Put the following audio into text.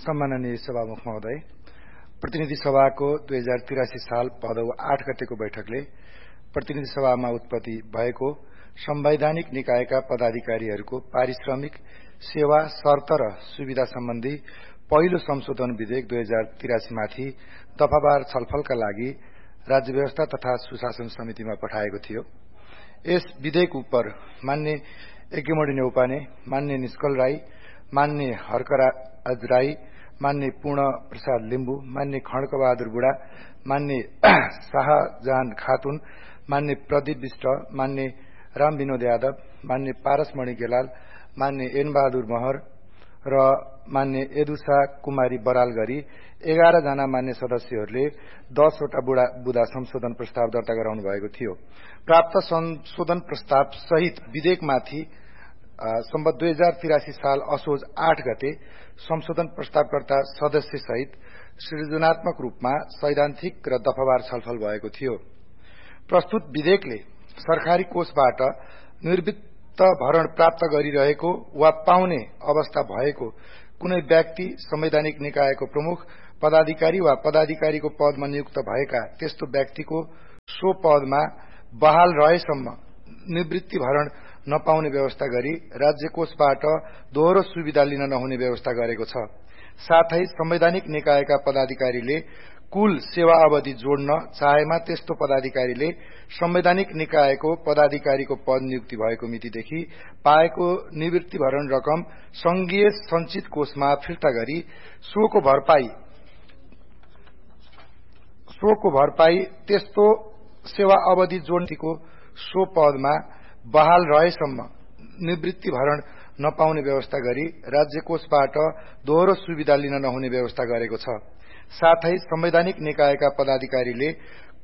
सम्माननीय सभामुख महोदय, प्रतिनिधि सभाको 2083 साल भदौ 8 गतेको बैठकले प्रतिनिधि सभामा उत्पत्ति भएको संवैधानिक निकायका पदाधिकारीहरूको पारिश्रमिक, सेवा, शर्त र सुविधा सम्बन्धी पहिलो संशोधन विधेयक 2083 माथि दफावार छलफलका लागि राज्य व्यवस्था तथा सुशासन समितिमा पठाएको थियो। यस विधेयक उप मान्य यज्ञमणि नेउपाने, मान्य निष्कल राई, मान्य हर्कराज राई, मान्य पूर्ण प्रसाद लिम्बू, मान्य खड्कबहादुर बुढा, मान्य शाहजहान खातुन, मान्य प्रदीप विष्ट, मान्य राम विनोद यादव, मान्य पारसमणि गेलाल, मान्य एन बहादुर महर र मान्य यदुषा कुमारी बराल गरी 11 जना मान्य सदस्यहरूले 10 वटा बुदा संशोधन प्रस्ताव दर्ता गराउनु भएको थियो। प्राप्त संशोधन प्रस्ताव सहित विधेयकमाथि सम्वत 2083 साल असोज 8 गते संशोधन प्रस्तावकर्ता सदस्य सहित सृजनात्मक रूपमा सैद्धान्तिक र दफावार छलफल भएको थियो। प्रस्तुत विधेयकले सरकारी कोषबाट निर्वृत्त भरण प्राप्त गरिरहेको वा पाउने अवस्था भएको कुनै व्यक्ति, संवैधानिक निकायको प्रमुख, पदाधिकारी वा पदाधिकारीको पदमा नियुक्त भएका त्यस्तो व्यक्तिको सो पदमा बहाल रहेसम्म निवृत्ति भरण नपाउने व्यवस्था गरी राज्य कोषबाट दोहोरो सुविधा लिन नहुने व्यवस्था गरेको छ। साथै संवैधानिक निकायका पदाधिकारीले कुल सेवा अवधि जोड्न चाहेमा त्यस्तो पदाधिकारीले संवैधानिक निकायको पदाधिकारीको पद नियुक्ति भएको मितिदेखि पाएको निवृत्ति भरण रकम संघीय संचित कोषमा फिर्ता गरी सोको भरपाई त्यस्तो सेवा अवधि जोड्नेको सो पदमा बहाल रहेसम्म निवृत्ति भरण नपाउने व्यवस्था गरी राज्य कोषबाट दोहोरो सुविधा लिन नहुने व्यवस्था गरेको छ। साथै संवैधानिक निकायका पदाधिकारीले